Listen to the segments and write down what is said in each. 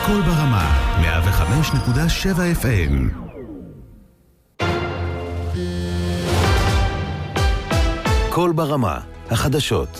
קול ברמה, 105.7 FM. קול ברמה, החדשות.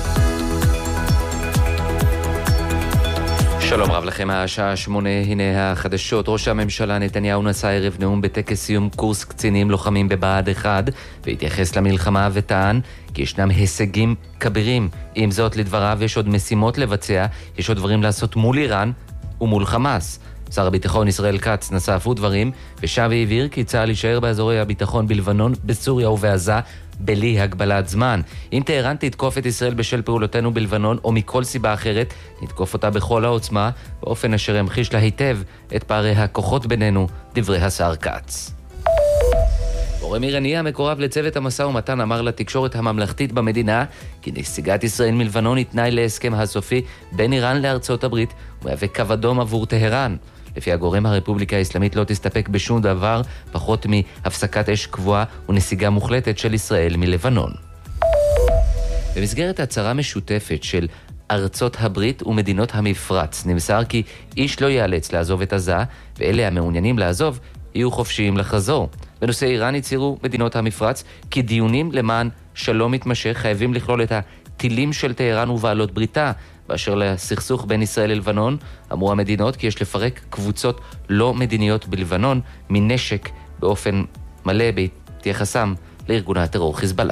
שלום רב לכם, השעה 8, הנה החדשות. ראש הממשלה נתניהו נשא ערב נאום בטקס סיום קורס קצינים לוחמים בבה"ד 1 והתייחס למלחמה וטען כי ישנם הישגים כבירים. עם זאת, לדבריו יש עוד משימות לבצע, יש עוד דברים לעשות מול איראן ומול חמאס. שר הביטחון ישראל כץ נשא אף הוא דברים ושב והבהיר כי צה"ל יישאר באזורי הביטחון בלבנון, בסוריה ובעזה בלי הגבלת זמן. אם טהרן תתקוף את ישראל בשל פעולותינו בלבנון או מכל סיבה אחרת, נתקוף אותה בכל העוצמה, באופן אשר ימחיש לה היטב את פערי הכוחות בינינו, דברי השר כץ. גורם איראני המקורב לצוות המשא ומתן אמר לתקשורת הממלכתית במדינה כי נסיגת ישראל מלבנון היא תנאי להסכם הסופי בין איראן לארצות הברית ומהווה קו אדום עבור טהרן. לפי הגורם, הרפובליקה האסלאמית לא תסתפק בשום דבר פחות מהפסקת אש קבועה ונסיגה מוחלטת של ישראל מלבנון. במסגרת הצהרה משותפת של ארצות הברית ומדינות המפרץ נמסר כי איש לא ייאלץ לעזוב את עזה, ואלה המעוניינים לעזוב יהיו חופשיים לחזור. בנושא איראן הצהירו מדינות המפרץ כי דיונים למען שלום מתמשך חייבים לכלול את הטילים של טהרן ובעלות בריתה. באשר לסכסוך בין ישראל ללבנון, אמרו המדינות כי יש לפרק קבוצות לא מדיניות בלבנון מנשק באופן מלא בהתייחסם לארגון הטרור חיזבאללה.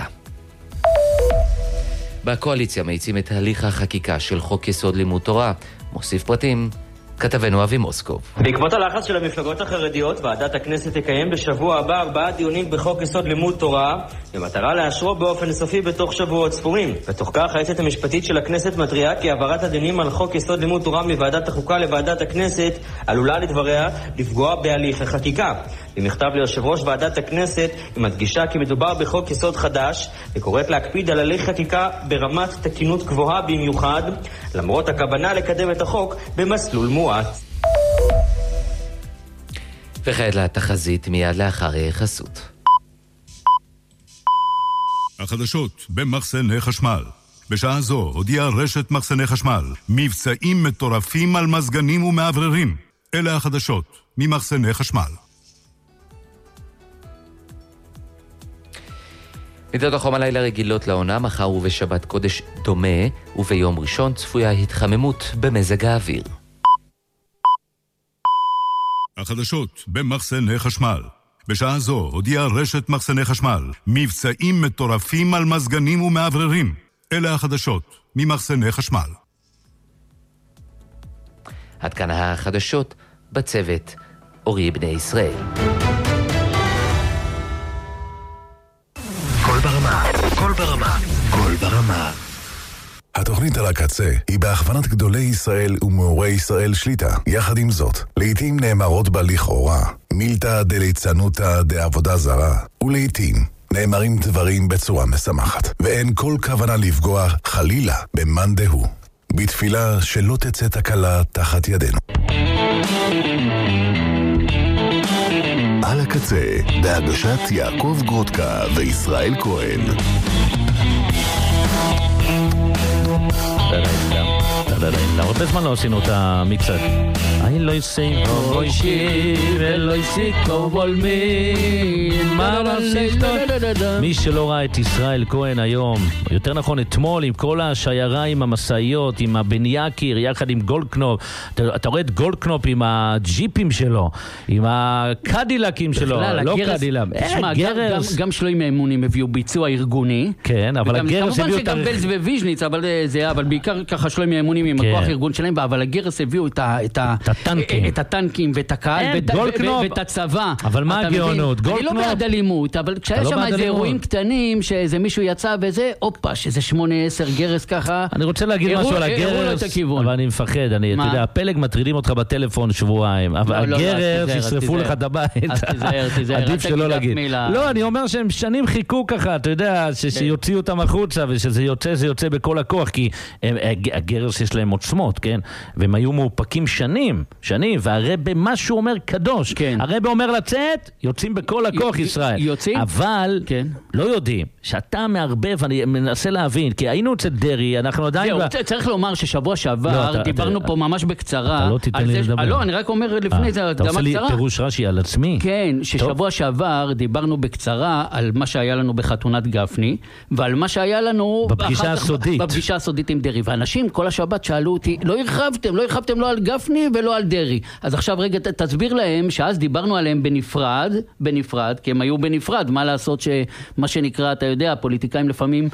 בקואליציה מאיצים את הליך החקיקה של חוק יסוד לימוד תורה. מוסיף פרטים כתבנו אבי מוסקוב. בעקבות הלחץ של המפלגות החרדיות, ועדת הכנסת תקיים בשבוע הבא 4 דיונים בחוק יסוד לימוד תורה, במטרה לאשרו באופן סופי בתוך שבועות ספורים. בתוך כך, היועצת המשפטית של הכנסת מתריעה כי העברת הדיונים על חוק יסוד לימוד תורה מוועדת החוקה לוועדת הכנסת עלולה לדבריה לפגוע בהליך החקיקה. במכתב ליושב ראש ועדת הכנסת היא מדגישה כי מדובר בחוק יסוד חדש וקוראת להקפיד על הליך חקיקה ברמת תקינות גבוהה במיוחד, למרות הכוונה לקדם את החוק במסלול מועט. וכעת לתחזית מיד לאחר חסות. החדשות במחסני חשמל. בשעה זו הודיעה רשת מחסני חשמל מבצעים מטורפים על מזגנים ומעבררים. אלה החדשות ממחסני חשמל. מידות החום הלילה רגילות לעונה, מחר ובשבת קודש דומה, וביום ראשון צפויה התחממות במזג האוויר. החדשות במחסני חשמל. בשעה זו הודיעה רשת מחסני חשמל מבצעים מטורפים על מזגנים ומעבררים. אלה החדשות ממחסני חשמל. עד כאן החדשות בצוות אורי בני ישראל. קול ברמה, קול ברמה, קול ברמה. התוכנית על הקצה היא בהכוונת גדולי ישראל ומאורי ישראל שליטה. יחד עם זאת, לעתים נאמרות בה לכאורה מילתא דליצנותא דעבודה זרה, ולעתים נאמרים דברים בצורה משמחת, ואין כל כוונה לפגוע חלילה במאן דהוא. בתפילה שלא תצא תקלה תחת ידינו. על הקצה, בהגשת יעקב גרודקה וישראל כהן. הרבה זמן לא עשינו את המיקסת. אני לא אסי בוישי ולא אסי קובולמין. מי שלא ראה את ישראל כהן היום, יותר נכון אתמול, עם כל השיירה, עם המסעיות, עם הבן יקיר, יחד עם גולדקנופ, אתה רואה את גולדקנופ עם הג'יפים שלו, עם הקדילקים שלו, לא קדילם. גם שלוים האמונים הביאו ביצוע ארגוני. כן, אבל הגרס הביאו כמובן שגם בלז וויז'ניץ, אבל בעיקר ככה שלוים האמונים עם הכוח הארגון שלהם, אבל הגרס הביאו את הטנקים ואת הקהל ואת הצבא. אבל מה הגאונות? אני לא בעד אלימות, אבל כשהיה שם איזה אירועים קטנים, שאיזה מישהו יצא וזה, אופה, שזה 8-10 גרס ככה. אני רוצה להגיד משהו על הגרס, אבל אני מפחד, אתה יודע, הפלג מטרידים אותך בטלפון שבועיים, אבל הגרס ישרפו לך את הבית. אז תיזהר, עדיף שלא להגיד. לא, אני אומר שהם שנים חיכו ככה, אתה יודע, שיוציאו אותם החוצה, ושזה יוצא בכל הכוח, כי הגרס יש להם עוצמות, כן? והם היו מאופקים שנים. שנים, והרבא מה שהוא אומר קדוש. כן. הרבא אומר לצאת, יוצאים בכל הכוח ישראל. יוצאים? אבל כן. לא יודעים. שאתה מערבב, אני מנסה להבין, כי היינו אצל דרי, אנחנו עדיין... צריך לומר ששבוע שעבר דיברנו פה ממש בקצרה. אתה לא תיתן לי לדבר. לא, אני רק אומר לפני זה, אתה עושה לי פירוש רש"י על עצמי? כן, ששבוע שעבר דיברנו בקצרה על מה שהיה לנו בחתונת גפני, ועל מה שהיה לנו... בפגישה הסודית. בפגישה הסודית עם דרי. ואנשים כל השבת שאלו אותי, לא הרחבתם לא על גפני ולא על דרי. אז עכשיו רגע תסביר להם שאז דיברנו עליהם בנפרד, כי הם היו בנפרד, מה לעשות שמה שנקרא, אתה יודע, הפוליטיקאים לפעמים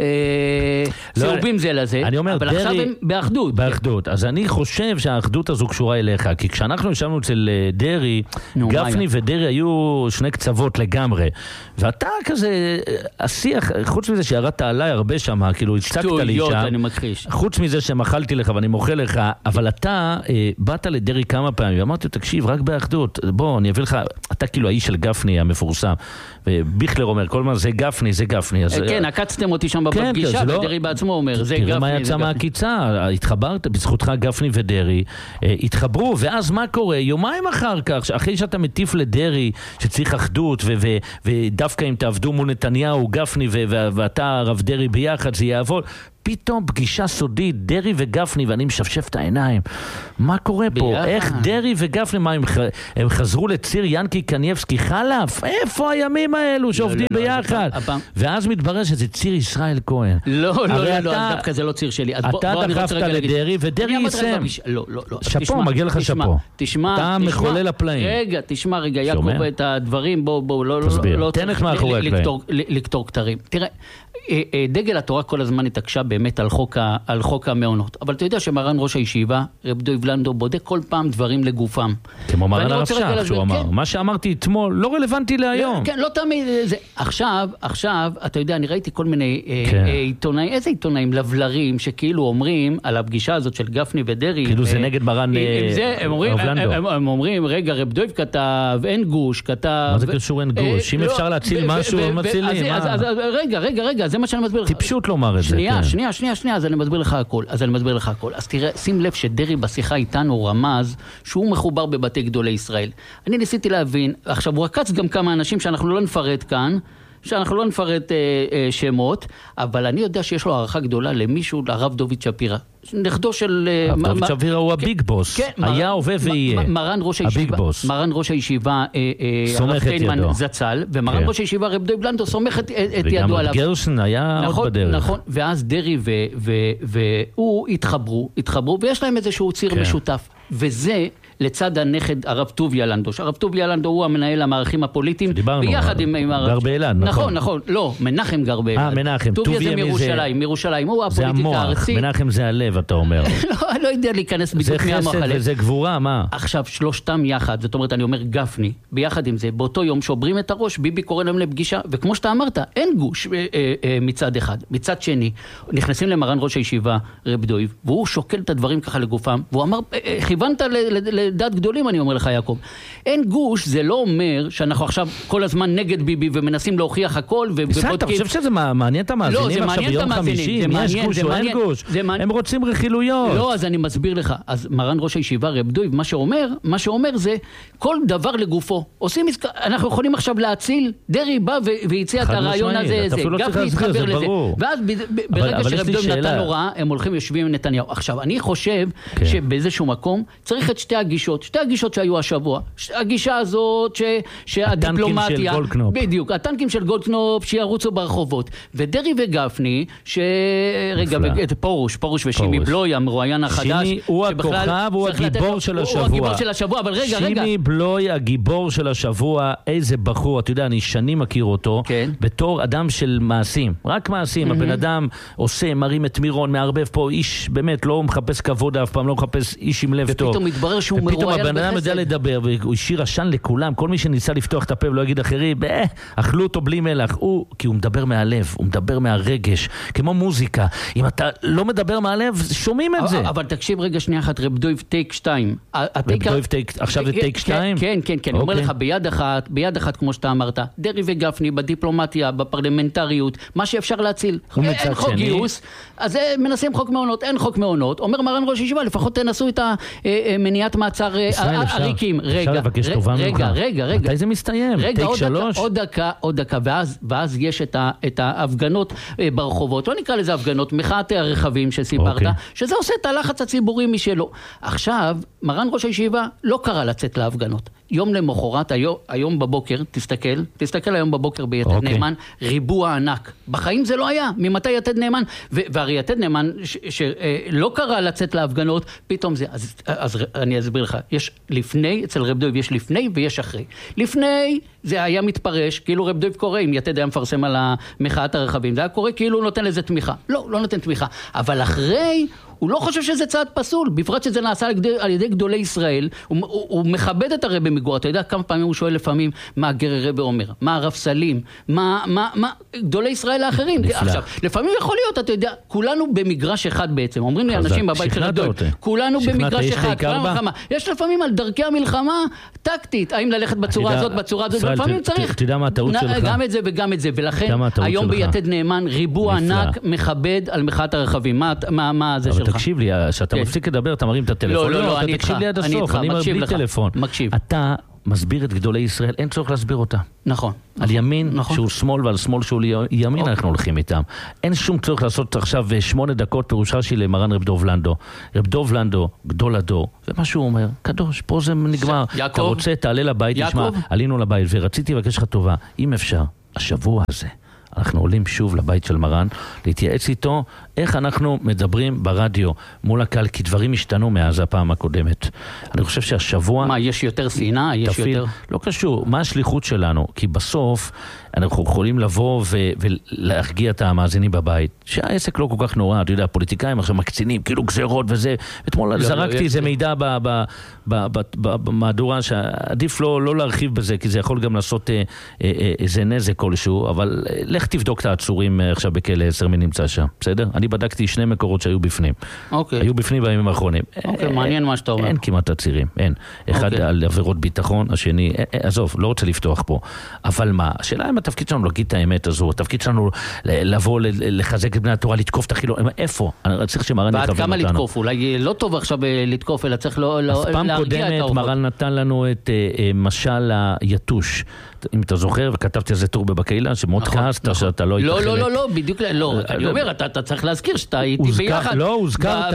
צהובים זה לזה, אבל עכשיו הם באחדות. באחדות. אז אני חושב שהאחדות הזו קשורה אליך, כי כשאנחנו ישבנו אצל דרי, גפני ודרי היו שני קצוות לגמרי, ואתה כזה, השיח, חוץ מזה שירדת עליי הרבה שם, כאילו הצקת לי שם, אני מכחיש. חוץ מזה שמחלתי לך ואני מוכל לך, אבל אתה באת לדרי כמה פעמים, ואמרתי, תקשיב, רק באחדות, בוא, אני אביא לך, אתה כאילו האיש של גפני המפורסם, וביכלר אומר, כל מה זה גפני, זה גפני. כן, עקצתם אותי שם בפגישה, ודרי בעצמו אומר, זה גפני. תראה מה יצא מהקיצה, התחברת, בזכותך גפני ודרי, התחברו, ואז מה קורה? יומיים אחר כך, אחרי שאתה מטיף לדרי, שצריך אחדות, ודווקא אם תעבדו מול נתניהו, גפני ואתה הרב דרי ביחד, זה יעבוד. פתאום פגישה סודית, דרי וגפני, ואני משפשף את העיניים. מה קורה פה? איך דרי וגפני, מה הם חזרו לציר ינקי קניבסקי חלף? איפה הימים האלו שעובדים ביחד? ואז מתברר שזה ציר ישראל כהן. לא, דווקא זה לא ציר שלי. אתה דחפת לדרי, ודרי יישם. לא. שפו, מגיע לך שפו. תשמע. אתה מחולל הפלאים. תשמע רגע, יעקב, את הדברים, בוא, לא צריך לקטור כתרים. תראה, דגל התורה כל הזמן התעקשה באמת על חוק המעונות. אבל אתה יודע שמרן ראש הישיבה, רב דב לנדו, בודק כל פעם דברים לגופם. כמו מרן הרב שך, שהוא אמר. מה שאמרתי אתמול לא רלוונטי להיום. כן, לא תמיד. עכשיו, אתה יודע, אני ראיתי כל מיני עיתונאים, איזה עיתונאים? לבלרים, שכאילו אומרים על הפגישה הזאת של גפני ודרי. כאילו זה נגד מרן הרב לנדו. הם אומרים, רגע, רב דב כתב, אין גוש, כתב... מה זה קשור אין גוש? אם אפשר להציל משהו, הם מצילים. רגע, זה מה שאני מסביר לך. טיפשות לומר את זה. שנייה, אז אני מסביר לך הכל. אז תראה, שים לב שדרי בשיחה איתנו רמז שהוא מחובר בבתי גדולי ישראל. אני ניסיתי להבין, עכשיו הוא עקץ גם כמה אנשים שאנחנו לא נפרט כאן, שמות, אבל אני יודע שיש לו הערכה גדולה למישהו, לרב דוד שפירא. נכדו של... הרב דוד שפירא הוא הביג בוס. היה, הווה ויהיה. מרן ראש הישיבה, הרב פיינמן זצ"ל, ומרן ראש הישיבה רב דב לנדו סומך את ידו עליו. וגם גרשן היה עוד בדרך. נכון, ואז דרי והוא התחברו, ויש להם איזשהו ציר משותף. וזה לצד הנכד הרב טוביה לנדו. הרב טוביה לנדו הוא המנהל המערכים הפוליטים. ביחד עם הרב... גר באלעד, נכון. לא, מנחם גר באלעד. מנחם. טוביה זה מירושלים. הוא הפוליטיקה הארצית. מנחם זה הלב, אתה אומר. לא יודע להיכנס בדיוק מהמוח הלב. זה גבורה, מה? עכשיו, שלושתם יחד, זאת אומרת, אני אומר גפני, ביחד עם זה, באותו יום שוברים את הראש, ביבי קורא להם לפגישה, וכמו שאתה אמרת, אין גוש מצד אחד. מצד שני, נכנסים למרן ראש הישיבה, רב דויב, והוא שוקל את הדברים ככה לגופם, והוא אמר, כיוונת לדעת גדולים, אני אומר לך, יעקב. אין גוש, זה לא אומר שאנחנו עכשיו כל הזמן נגד ביבי ומנסים להוכיח הכל אתה חושב שזה מעניין את המאזינים עכשיו ביום חמישי? אם יש גוש או אין גוש? הם רוצים רכילויות. לא, אז אני מסביר לך. אז מרן ראש הישיבה, רב דויב, מה שאומר זה, כל דבר לגופו. אנחנו יכולים עכשיו להציל, דרי בא והציע את הרעיון הזה, גפני התחבר לזה. ואז ברגע שרב דויב נתן הוראה, הם הולכים יושבים עם נתניהו. עכשיו, אני חושב שבאיזשהו מקום צריך את שתי הגישות שהיו השבוע. הגישה הזאת שהדיפלומטיה... הטנקים של גולדקנופ. בדיוק, הטנקים של גולדקנופ שירוצו ברחובות. ודרי וגפני, רגע, פרוש ושימי בלוי, המרואיין החדש. שימי הוא הכוכב, הוא הגיבור של השבוע. הוא הגיבור של השבוע, אבל רגע. שימי בלוי, הגיבור של השבוע, איזה בחור, אתה יודע, אני שנים מכיר אותו, בתור אדם של מעשים. רק מעשים, הבן אדם עושה, מרים את מירון, מערבב פה, איש באמת לא מחפש כבוד אף פעם, לא מחפש איש עם לב טוב. ופתאום מתברר שהוא מרואיין בחסד. ופתאום הבן אדם יודע לדבר, והוא השאיר עשן לכולם, כל מי שניסה לפתוח את הפה ולא יגיד אחרים, אכלו אותו בלי מלח. כי הוא מדבר מהלב, הוא מדבר מהרגש, כמו מוזיקה. אם אתה לא מדבר מהלב, שומעים את זה. אבל תקשיב רגע שנייה אחת, רב דויב טייק 2. עכשיו זה טייק 2? כן, אני אומר לך, ביד אחת, כמו שאתה אמרת, דרי וגפני, בדיפלומטיה, בפרלמנטריות, מה שאפשר להציל. אין חוק גיוס, אז מנסים חוק מעונות, אין חוק מעונות. אומר מרן ראש הישיבה, לפחות תנסו את מניעת מעצר המעצר הריקים. אפשר לבקש טובה ממך. רגע. מתי זה מסתיים? רגע, עוד דקה, ואז יש את ההפגנות ברחובות, לא נקרא לזה הפגנות, מחאת הרכבים שסיפרת, שזה עושה את הלחץ הציבורי משלו. עכשיו, מרן ראש הישיבה לא קרא לצאת להפגנות. יום למחרת, היום בבוקר, תסתכל היום בבוקר ביתד נאמן, ריבוע ענק. בחיים זה לא היה. ממתי יתד נאמן? והרי יתד נאמן שלא קרא לצאת להפגנות, פתאום זה, אז אני אסביר לך, יש לפני, אצל רב דוב יש לפני ויש אחרי. לפני זה היה מתפרש, כאילו רב דוב קורא, אם יתד היה מפרסם על מחאת הרכבים, זה היה קורא כאילו הוא נותן לזה תמיכה. לא נותן תמיכה. אבל אחרי, הוא לא חושב שזה צעד פסול, בפרט שזה נעשה על ידי גדולי ישראל, הוא מכבד את הרבי מגור, אתה יודע כמה פעמים הוא שואל לפעמים מה גר רבי אומר, מה הרב סלים, מה גדולי ישראל האחרים. עכשיו, לפעמים יכול להיות, אתה יודע, כולנו במגרש אחד בעצם, אומרים לי אנשים בבית של הדול, כולנו במגרש אחד, יש לפעמים על דרכי המלחמה טקטית, האם ללכת בצורה הזאת, בצורה הזאת, לפעמים צריך גם את זה וגם את זה, ולכן היום ביתד נאמן ריבוע ענק מכבד על מחאת הרכבים. מה זה שלך? תקשיב לי, שאתה מפסיק לדבר, אתה מרים את הטלפון. לא, אתה תקשיב לי עד הסוף, אני בלי טלפון. אתה מסביר את גדולי ישראל, אין צורך להסביר אותה. נכון. על ימין שהוא שמאל ועל שמאל שהוא ימין אנחנו הולכים איתם. אין שום צורך לעשות עכשיו 8 דקות פירוש רש"י למרן רב דוב לנדו. רב דוב לנדו, גדול הדור, ומה שהוא אומר, קדוש, פה זה נגמר. אתה רוצה, תעלה לבית, תשמע, עלינו לבית, ורציתי לבקש לך טובה, אם אפשר, השבוע הזה, אנחנו עולים שוב לבית של מרן, להתייעץ איתו איך אנחנו מדברים ברדיו מול הקהל, כי דברים השתנו מאז הפעם הקודמת. אני חושב שהשבוע... מה, יש יותר שנאה? יש יותר... לא קשור, מה השליחות שלנו? כי בסוף אנחנו יכולים לבוא ולהרגיע את המאזינים בבית, שהעסק לא כל כך נורא, אתה יודע, הפוליטיקאים עכשיו מקצינים, כאילו גזרות וזה, אתמול זרקתי איזה מידע במהדורה שעדיף לא להרחיב בזה, כי זה יכול גם לעשות איזה נזק כלשהו, אבל לך תבדוק את העצורים עכשיו בכלא 10 מי נמצא שם, בסדר? אני בדקתי 2 מקורות שהיו בפנים. היו בפנים בימים האחרונים. מעניין מה שאתה אומר. אין כמעט עצירים, אין. אחד על עבירות ביטחון, השני, עזוב, לא רוצה לפתוח פה. אבל מה? השאלה אם התפקיד שלנו להגיד את האמת הזו, התפקיד שלנו לבוא, לחזק את בני התורה, לתקוף את החילון, איפה? אני צריך שמרן יכוון אותנו. ועד כמה לתקוף? אולי לא טוב עכשיו לתקוף, אלא צריך להרגיע את פעם קודמת מרן נתן לנו את משל היתוש. אם אתה זוכר, וכתבתי על זה טור בקהילה, שמאוד כעסת שאתה לא היית חלק. לא, בדיוק לא. אני אומר, אתה צריך להזכיר שאתה הייתי ביחד. לא, הוזכרת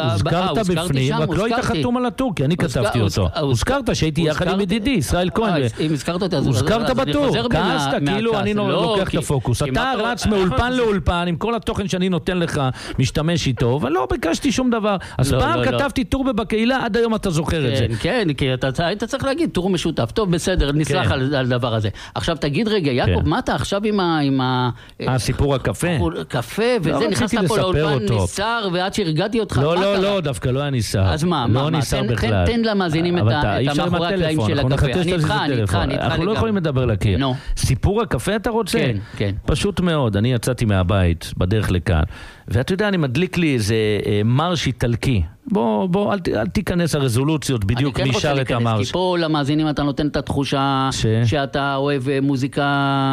בפנים, רק לא היית חתום על הטור, כי אני כתבתי אותו. הוזכרת שהייתי יחד עם ידידי, ישראל כהן. אם הזכרת אותי, אז הוזכרת בטור, כעסת, כאילו אני לוקח את הפוקוס. אתה רץ מאולפן לאולפן, עם כל התוכן שאני נותן לך, משתמש איתו, ולא ביקשתי שום דבר. אז פעם כתבתי טור בקהילה, עד היום אתה זוכר את זה. כן, כי אתה היית צריך להגיד, טור משותף. טוב, בסדר, נסלח על דבר הזה. עכשיו תגיד רגע, יעקב, מה אתה עכשיו עם סיפור הקפה? קפה, וזה, נכנסת פה לאולפן ניסר, ועד שהרגעתי אותך. לא, דווקא לא היה ניסר. אז מה? לא ניסר בכלל. תן למאזינים את המאחורי הקלעים של הקפה. אני איתך. אנחנו לא יכולים לדבר לקיר. סיפור הקפה אתה רוצה? כן. פשוט מאוד, אני יצאתי מהבית, בדרך לכאן, ואתה יודע, אני מדליק לי איזה מרש איטלקי. בוא, אל תיכנס הרזולוציות, בדיוק מי שר את המרש. כי פה למאזינים אתה נותן את התחושה שאתה אוהב מוזיקה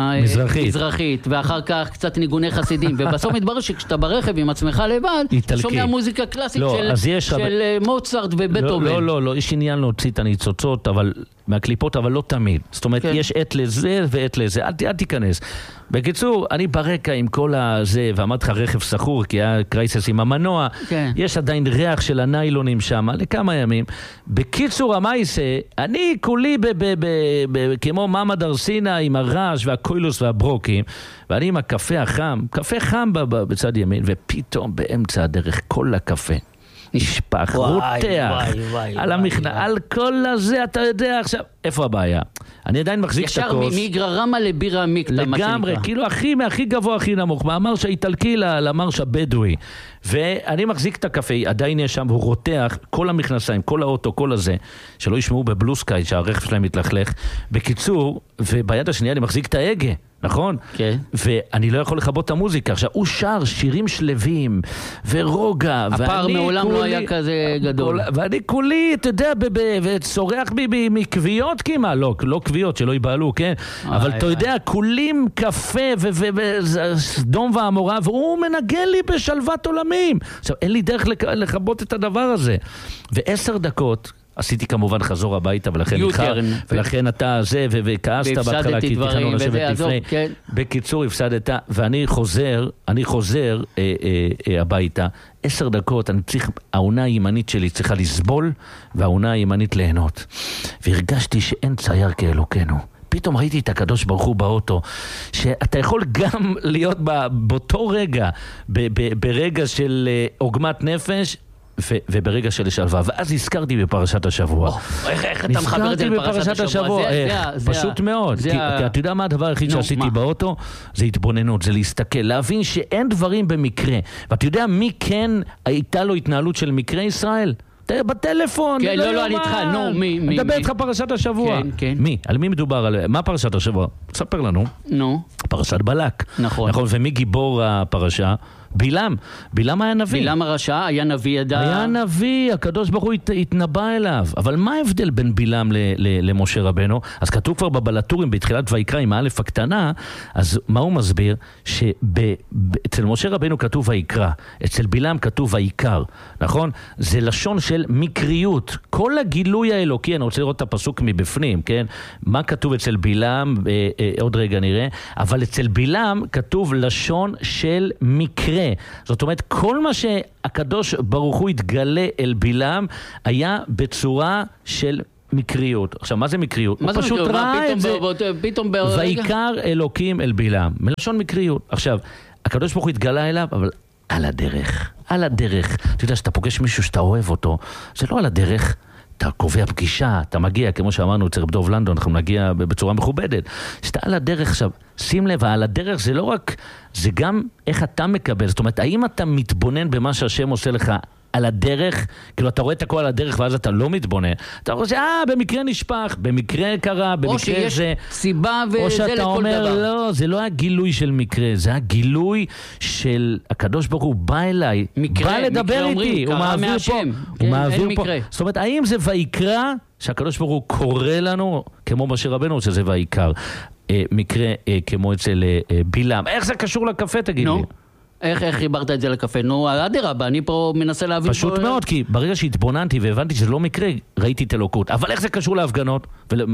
מזרחית, ואחר כך קצת ניגוני חסידים, ובסוף מתברר שכשאתה ברכב עם עצמך לבד, אתה שומע מוזיקה קלאסית של מוצרט ובטהובן. לא, יש עניין להוציא את הניצוצות, מהקליפות, אבל לא תמיד. זאת אומרת, יש עת לזה ועת לזה, אל תיכנס. בקיצור, אני ברקע עם כל הזה, ואמרתי לך רכב סחור, כי היה קרייסס עם המנוע, יש עדיין ריח של הניילונים שם, לכמה ימים. בקיצור, המייסה, אני כולי כמו מאמה דרסינה, עם הרעש והקוילוס והברוקים, ואני עם הקפה החם, קפה חם בצד ימין, ופתאום באמצע הדרך כל הקפה נשפך, רותח, על המכנה, על כל הזה, אתה יודע עכשיו, איפה הבעיה? אני עדיין מחזיק את הכוס. ישר מגררמה לבירה מיקטה, לגמרי, כאילו הכי גבוה, הכי נמוך, מהמרש האיטלקי למרש הבדואי. ואני מחזיק את הקפה, עדיין יש שם, הוא רותח, כל המכנסיים, כל האוטו, כל הזה, שלא ישמעו בבלוסקאי, שהרכב שלהם מתלכלך. בקיצור, וביד השנייה אני מחזיק את ההגה. נכון? כן. ואני לא יכול לחבות את המוזיקה. עכשיו, הוא שר שירים שלווים ורוגע. הפער מעולם לא היה כזה גדול. ואני כולי, אתה יודע, וצורח בי מקביעות כמעט. לא קביעות, שלא ייבעלו, כן? אבל אתה יודע, כולים קפה וסדום ועמורה, והוא מנגן לי בשלוות עולמים. עכשיו, אין לי דרך לחבות את הדבר הזה. ו10 דקות, עשיתי כמובן חזור הביתה, ולכן אתה זה, וכעסת בהתחלה, כי תכנו לשבת לפני. בקיצור, הפסדת, ואני חוזר הביתה, 10 דקות, העונה הימנית שלי צריכה לסבול, והעונה הימנית ליהנות. והרגשתי שאין צייר כאלוקנו. פתאום ראיתי את הקדוש ברוך הוא באוטו, שאתה יכול גם להיות באותו רגע, ברגע של עוגמת נפש, וברגע של שלווה. ואז הזכרתי בפרשת השבוע. איך אתה מחבר את זה לפרשת השבוע? פשוט מאוד. כי אתה יודע מה הדבר הכי שעשיתי באוטו? זה התבוננות, זה להסתכל, להבין שאין דברים במקרה. ואתה יודע מי כן הייתה לו התנהלות של מקרה ישראל? בטלפון. כן, לא, אני איתך, נו, מי? אני מדבר איתך פרשת השבוע. כן. מי? על מי מדובר? מה פרשת השבוע? ספר לנו. נו. פרשת בלק. נכון. ומי גיבור הפרשה? בילם. בילם היה נביא. בילם הרשע היה נביא ידע. היה נביא, הקדוש ברוך הוא התנבא אליו. אבל מה ההבדל בין בילם למשה רבנו? אז כתוב כבר בבלטורים, בתחילת ויקרא עם האלף הקטנה, אז מה הוא מסביר? שאצל משה רבנו כתוב ויקרא, אצל בילם כתוב ויקר, נכון? זה לשון של מקריות. כל הגילוי האלוקי, אני רוצה לראות את הפסוק מבפנים, כן? מה כתוב אצל בילם? עוד רגע נראה. אבל אצל בילם כתוב לשון של מקרה. זאת אומרת, כל מה שהקדוש ברוך הוא התגלה אל בילם היה בצורה של מקריות. עכשיו, מה זה מקריות? הוא פשוט ראה את זה. ויקר אלוקים אל בילם. מלשון מקריות. עכשיו, הקדוש ברוך הוא התגלה אליו, אבל על הדרך. אתה יודע, שאתה פוגש מישהו שאתה אוהב אותו, זה לא על הדרך. אתה קובע פגישה, אתה מגיע, כמו שאמרנו, אצל רב דוב לנדון, אנחנו נגיע בצורה מכובדת. שאתה על הדרך עכשיו, שים לב, על הדרך זה לא רק, זה גם איך אתה מקבל. זאת אומרת, האם אתה מתבונן במה שהשם עושה לך על הדרך, כאילו אתה רואה את הכל על הדרך ואז אתה לא מתבונן. אתה רואה במקרה נשפך, במקרה קרה, במקרה זה. או שיש סיבה וזה לכל דבר. או שאתה אומר, לא, זה לא הגילוי של מקרה, זה הגילוי של הקדוש ברוך הוא בא אליי, בא לדבר איתי, הוא מעביר פה. הוא מעביר פה. זאת אומרת, האם זה ויקרא, שהקדוש ברוך הוא קורא לנו, כמו משה רבנו, שזה ויקר, מקרה כמו אצל בילם. איך זה קשור לקפה, תגיד לי? איך חיברת את זה לקפה? נו, אדרבה, אני פה מנסה להבין. פשוט מאוד, כי ברגע שהתבוננתי והבנתי שזה לא מקרה, ראיתי את אלוקות. אבל איך זה קשור להפגנות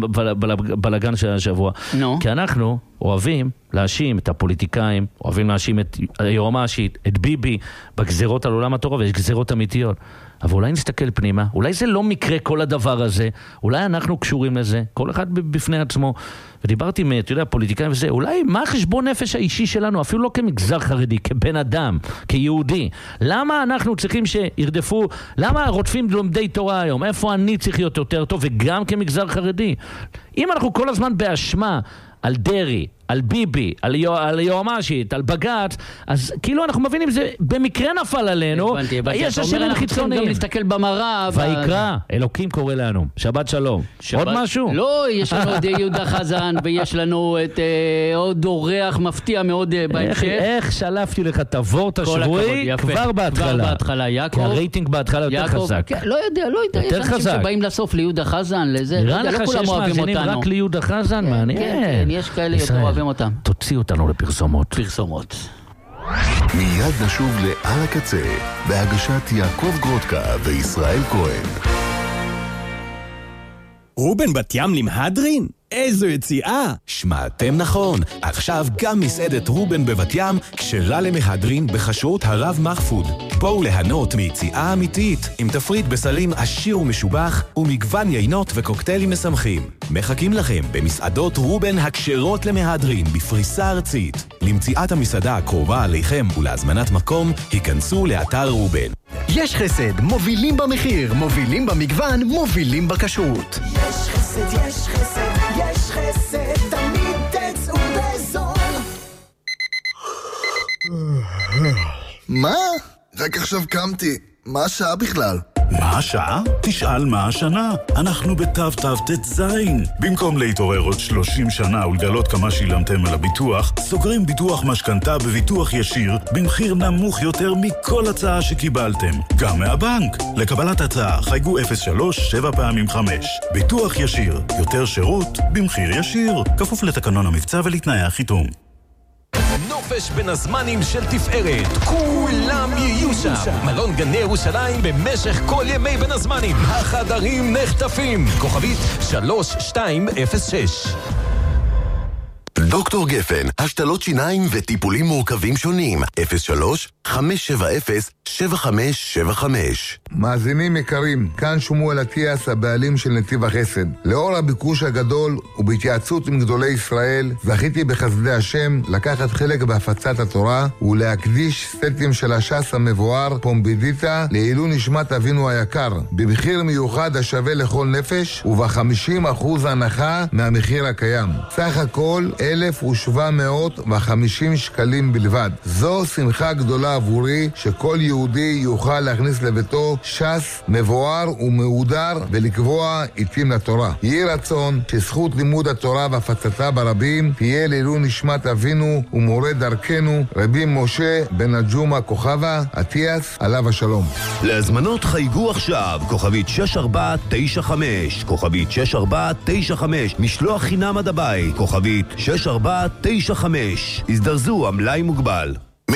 ולבלגן של השבוע? כי אנחנו אוהבים להאשים את הפוליטיקאים, אוהבים להאשים את היועמ"שית, את ביבי, בגזרות על עולם התורה, ויש גזרות אמיתיות. אבל אולי נסתכל פנימה, אולי זה לא מקרה כל הדבר הזה, אולי אנחנו קשורים לזה, כל אחד בפני עצמו. ודיברתי עם, אתה יודע, פוליטיקאים וזה, אולי מה החשבון נפש האישי שלנו, אפילו לא כמגזר חרדי, כבן אדם, כיהודי. למה אנחנו צריכים שירדפו, למה רודפים לומדי תורה היום? איפה אני צריך להיות יותר טוב, וגם כמגזר חרדי? אם אנחנו כל הזמן באשמה על דרי, על ביבי, על יועמ"שית, על בג"ץ, אז כאילו אנחנו מבינים, זה במקרה נפל עלינו, יש השרים חיצוניים. גם להסתכל במראה. ויקרא, אלוקים קורא לנו. שבת שלום. עוד משהו? לא, יש לנו את יהודה חזן, ויש לנו את עוד אורח מפתיע מאוד בהמשך. איך שלפתי לך את הוורט השבועי? כבר בהתחלה. יעקב. כי הרייטינג בהתחלה יותר חזק. לא יודע. יש אנשים שבאים לסוף ליהודה חזן, לזה. נראה לך שיש מאזינים רק ליהודה חזן? מעניין. יש כאלה יותר אוהבים אותם. תוציא אותנו לפרסומות. מיד נשוב לעל הקצה, בהגשת יעקב גרודקה וישראל כהן. רובן בת ים למהדרין? איזו יציאה! שמעתם נכון, עכשיו גם מסעדת רובן בבת ים כשרה למהדרין בחשרות הרב מחפוד. בואו ליהנות מיציאה אמיתית עם תפריט בסלים עשיר ומשובח ומגוון יינות וקוקטיילים משמחים. מחכים לכם במסעדות רובן הכשרות למהדרין בפריסה ארצית. למציאת המסעדה הקרובה עליכם ולהזמנת מקום, היכנסו לאתר רובן. יש חסד, מובילים במחיר, מובילים במגוון, מובילים בכשרות. יש חסד, יש חסד, יש חסד, תמיד תצאו בזול. מה? רק עכשיו קמתי. מה השעה בכלל? מה השעה? תשאל מה השנה. אנחנו בתו-תו-תת זין. במקום להתעורר עוד 30 שנה ולגלות כמה שילמתם על הביטוח, סוגרים ביטוח משכנתה בביטוח ישיר במחיר נמוך יותר מכל הצעה שקיבלתם. גם מהבנק. לקבלת הצעה חייגו 03 7 פעמים 5. ביטוח ישיר. יותר שירות במחיר ישיר. כפוף לתקנון המבצע ולתנאי החיתום. נופש חופש בין הזמנים של תפארת. כולם יהיו שם. מלון גני ירושלים במשך כל ימי בין הזמנים. החדרים נחטפים. כוכבית 3206. דוקטור גפן, השתלות שיניים וטיפולים מורכבים שונים. 03-570-7575. מאזינים יקרים, כאן שמואל אטיאס, הבעלים של נתיב החסד. לאור הביקוש הגדול ובהתייעצות עם גדולי ישראל, זכיתי בחסדי השם לקחת חלק בהפצת התורה ולהקדיש סטים של הש"ס המבואר פומבידיטה לעילוי נשמת אבינו היקר, במחיר מיוחד השווה לכל נפש וב-50% הנחה מהמחיר הקיים. סך הכל 1,750 שקלים בלבד. זו שמחה גדולה עבורי שכל יהודי יוכל להכניס לביתו ש"ס מבואר ומהודר ולקבוע עיתים לתורה. יהי רצון שזכות לימוד התורה והפצתה ברבים תהיה לעילוי נשמת אבינו ומורה דרכנו רבי משה בן הג'ומא כוכבא אטיאס עליו השלום. להזמנות חייגו עכשיו כוכבית 6495 כוכבית 6495 משלוח חינם עד הבית כוכבית 6495. הזדרזו, המלאי מוגבל.